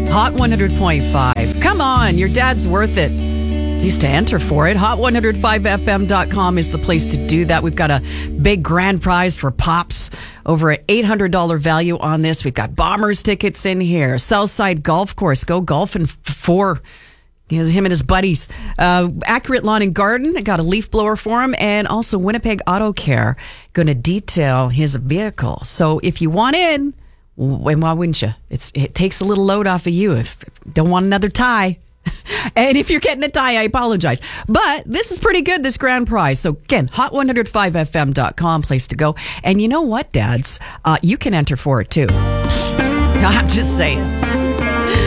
Hot 100.5. Come on, your dad's worth it. Needs to enter for it. Hot1015fm.com is the place to do that. We've got a big grand prize for Pops. Over an $800 value on this. We've got Bombers tickets in here. Southside Golf Course. Go golfing for him and his buddies. Accurate Lawn and Garden. I got a leaf blower for him. And also Winnipeg Auto Care. Going to detail his vehicle. So if you want in, and why wouldn't you? It takes a little load off of you if you don't want another tie. And if you're getting a tie, I apologize. But this is pretty good, this grand prize. So again, hot1015fm.com, place to go. And you know what, dads? You can enter for it too. I'm just saying.